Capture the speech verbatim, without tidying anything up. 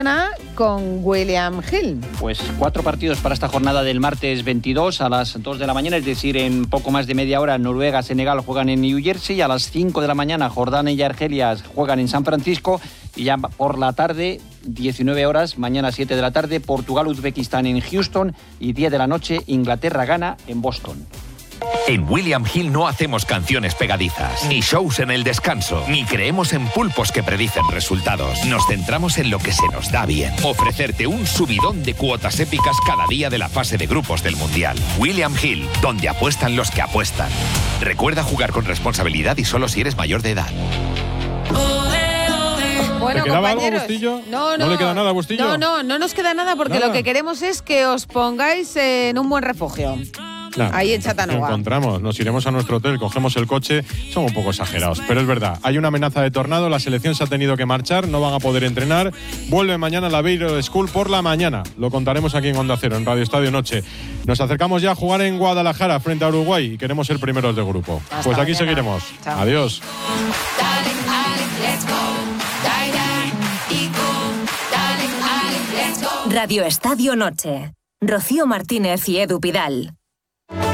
con William Hill. Pues cuatro partidos para esta jornada del martes veintidós a las dos de la mañana, es decir, en poco más de media hora Noruega, Senegal juegan en New Jersey, a las cinco de la mañana Jordania y Argelia juegan en San Francisco y ya por la tarde, diecinueve horas, mañana siete de la tarde, Portugal, Uzbekistán en Houston y diez de la noche Inglaterra, Ghana en Boston. En William Hill no hacemos canciones pegadizas, ni shows en el descanso, ni creemos en pulpos que predicen resultados. Nos centramos en lo que se nos da bien. Ofrecerte un subidón de cuotas épicas cada día de la fase de grupos del Mundial. William Hill, donde apuestan los que apuestan. Recuerda jugar con responsabilidad y solo si eres mayor de edad. Bueno, ¿Te quedaba compañeros, algo, Bustillo? No, no, ¿No le queda nada, Bustillo? No, no, no nos queda nada porque ¿Nada? lo que queremos es que os pongáis en un buen refugio. Claro, ahí en Chattanooga. Lo encontramos, nos iremos a nuestro hotel, cogemos el coche, son un poco exagerados, pero es verdad, hay una amenaza de tornado, la selección se ha tenido que marchar, no van a poder entrenar, vuelve mañana la Beiro School por la mañana, lo contaremos aquí en Onda Cero, en Radio Estadio Noche. Nos acercamos ya a jugar en Guadalajara frente a Uruguay y queremos ser primeros de grupo. Hasta pues aquí mañana. seguiremos. Chao. Adiós. Radio Estadio Noche. Rocío Martínez y Edu Pidal.